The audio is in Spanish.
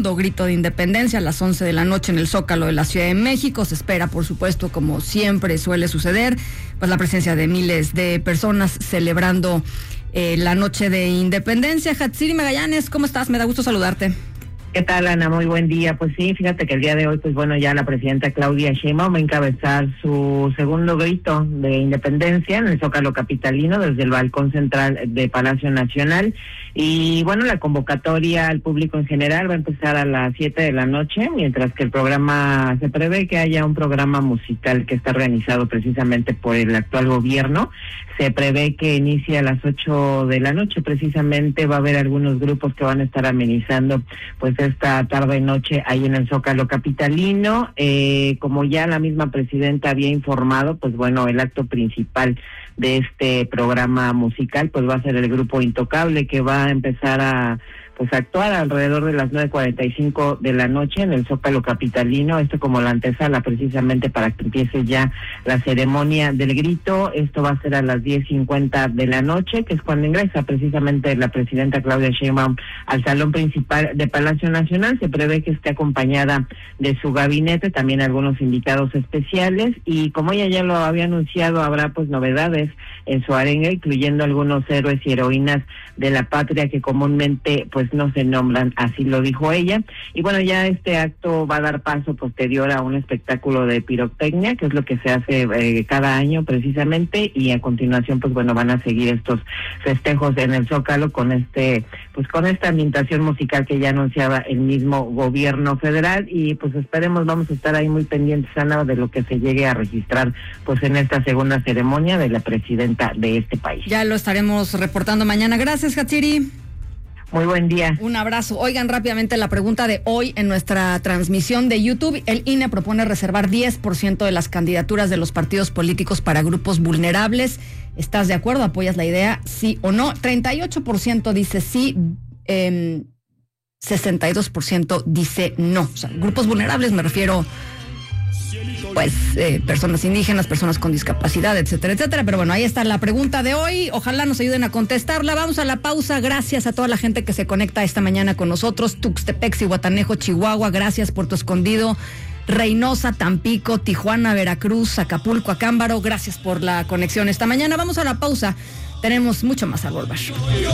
Grito de Independencia a las 11 de la noche en el Zócalo de la Ciudad de México. Se espera, por supuesto, como siempre suele suceder, pues la presencia de miles de personas celebrando la noche de Independencia. Hatsiri Magallanes, ¿cómo estás? Me da gusto saludarte. ¿Qué tal, Ana? Muy buen día. Pues sí, fíjate que el día de hoy, pues bueno, ya la presidenta Claudia Sheinbaum va a encabezar su segundo grito de independencia en el Zócalo capitalino desde el balcón central de Palacio Nacional. Y bueno, la convocatoria al público en general va a empezar a las 7 de la noche, mientras que el programa, se prevé que haya un programa musical que está organizado precisamente por el actual gobierno. Se prevé que inicie a las 8 de la noche, precisamente va a haber algunos grupos que van a estar amenizando pues esta tarde-noche ahí en el Zócalo capitalino. Como ya la misma presidenta había informado, pues bueno, el acto principal de este programa musical pues va a ser el grupo Intocable, que va a empezar a actuar alrededor de las 9:45 de la noche en el Zócalo capitalino, esto como la antesala precisamente para que empiece ya la ceremonia del grito. Esto va a ser a las 10:50 de la noche, que es cuando ingresa precisamente la presidenta Claudia Sheinbaum al salón principal de Palacio Nacional. Se prevé que esté acompañada de su gabinete, también algunos invitados especiales, y como ella ya lo había anunciado, habrá pues novedades en su arenga, incluyendo algunos héroes y heroínas de la patria que comúnmente pues no se nombran, así lo dijo ella. Y bueno, ya este acto va a dar paso posterior a un espectáculo de pirotecnia, que es lo que se hace cada año precisamente, y a continuación pues bueno, van a seguir estos festejos en el Zócalo con con esta ambientación musical que ya anunciaba el mismo gobierno federal. Y pues esperemos, vamos a estar ahí muy pendientes, Ana, de lo que se llegue a registrar pues en esta segunda ceremonia de la presidenta de este país. Ya lo estaremos reportando mañana. Gracias, Hatsiri. Muy buen día. Un abrazo. Oigan, rápidamente la pregunta de hoy en nuestra transmisión de YouTube. El INE propone reservar 10% de las candidaturas de los partidos políticos para grupos vulnerables. ¿Estás de acuerdo? ¿Apoyas la idea? ¿Sí o no? 38% dice sí, 62% dice no. O sea, grupos vulnerables me refiero pues personas indígenas, personas con discapacidad, etcétera, etcétera. Pero bueno, ahí está la pregunta de hoy. Ojalá nos ayuden a contestarla. Vamos a la pausa. Gracias a toda la gente que se conecta esta mañana con nosotros. Tuxtepec, Zihuatanejo, Chihuahua. Gracias, Puerto Escondido, Reynosa, Tampico, Tijuana, Veracruz, Acapulco, Acámbaro. Gracias por la conexión esta mañana. Vamos a la pausa. Tenemos mucho más al volver.